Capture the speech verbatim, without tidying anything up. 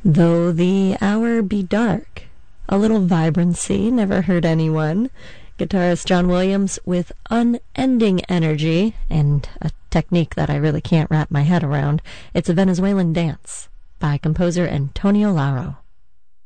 Though the hour be dark, a little vibrancy never hurt anyone. Guitarist John Williams with unending energy and a technique that I really can't wrap my head around. It's a Venezuelan dance by composer Antonio Lauro.